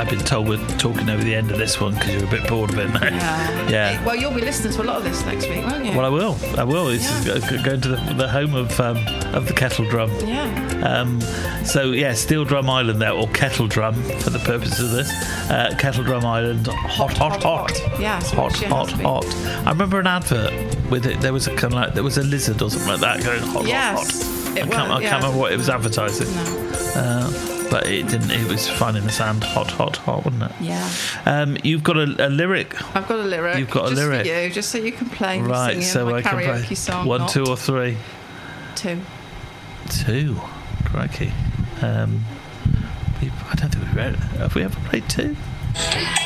I've been told we're talking over the end of this one because you're a bit bored of it now. Yeah. Well, you'll be listening to a lot of this next week, won't you? Well, I will. It's going to the home of the Kettle Drum. Yeah. Steel Drum Island there, or Kettle Drum for the purpose of this. Kettle Drum Island, hot. Yeah, hot. I remember an advert with it. There was a kind of like, there was a lizard or something like that going hot. I can't remember what it was advertising. No. But it didn't. It was fun in the sand, hot, wasn't it? Yeah. You've got a lyric. I've got a lyric. You've got a lyric. Just for you, just so you can play. Right. So I can play song. 1, 2, or 3. 2. 2. Crikey. I don't think we've read it. Have we ever played 2?